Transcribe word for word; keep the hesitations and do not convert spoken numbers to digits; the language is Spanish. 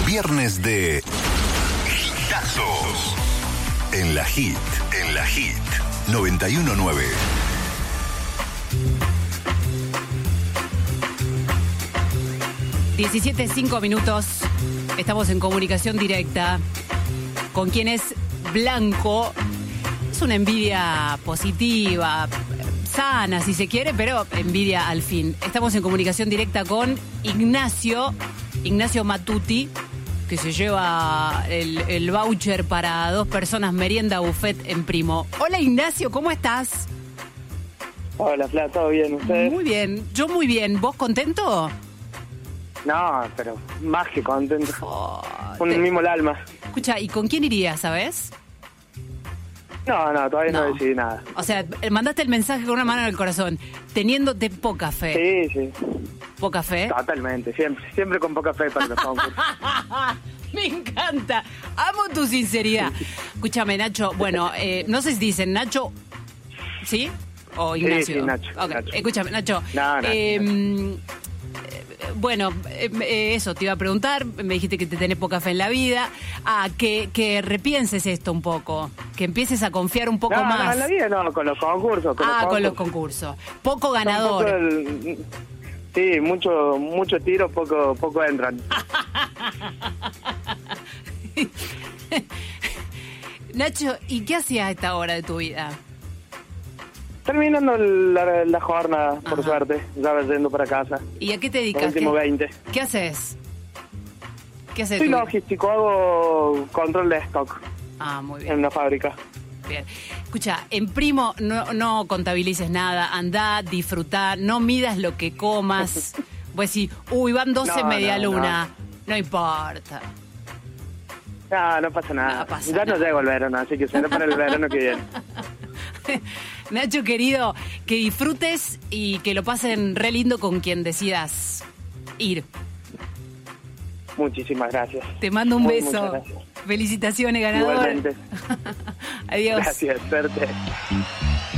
Viernes de Hitazos. En la Hit, en la Hit noventa y uno punto nueve. diecisiete, cinco minutos. Estamos en comunicación directa con quien es Blanco. Es una envidia positiva, sana si se quiere, pero envidia al fin. Estamos en comunicación directa con Ignacio, Ignacio Matuti, que se lleva el, el voucher para dos personas, merienda buffet en Primo. Hola Ignacio, ¿cómo estás? Hola, Fla, ¿todo bien? ¿Ustedes? Muy bien, yo muy bien. ¿Vos contento? No, pero más que contento. Oh, Un te... mismo el alma. Escucha, ¿y con quién irías, sabes? No, no, todavía no. No. decidí nada. O sea, mandaste el mensaje con una mano en el corazón, teniéndote poca fe. Sí, sí. ¿Poca fe? Totalmente, siempre, siempre con poca fe para los concursos. Me encanta, amo tu sinceridad. Escúchame, Nacho, bueno, eh, no sé si dicen Nacho, ¿sí? O Ignacio. Sí, sí, Nacho, Okay. Nacho. Escúchame, Nacho. No, no, eh, no. Bueno, eh, eso te iba a preguntar, me dijiste que te tenés poca fe en la vida, ah, que, que repienses esto un poco, que empieces a confiar un poco no, más. No, en la vida no, con los concursos. Con ah, los concursos. con los concursos. Poco ganador. El, sí, mucho mucho tiro, poco poco entran. Nacho, ¿y qué hacías a esta hora de tu vida? Terminando la, la jornada, por Ajá. suerte, ya yendo para casa. ¿Y a qué te dedicas? Los últimos ¿Qué, veinte. ¿Qué haces? ¿Qué haces? Soy tú? logístico, hago control de stock Ah, muy en bien. una fábrica. Bien. Escucha, en Primo no, no contabilices nada, andá, disfrutá, no midas lo que comas. Pues si, uy, van doce No, media no, luna, no. no importa. No, no pasa nada. No pasa ya nada. no llego el verano, así que será para el verano que viene. Nacho, querido, que disfrutes y que lo pasen re lindo con quien decidas ir. Muchísimas gracias. Te mando un Muy, beso. muchas gracias. Felicitaciones, ganador. Igualmente. Adiós. Gracias, suerte.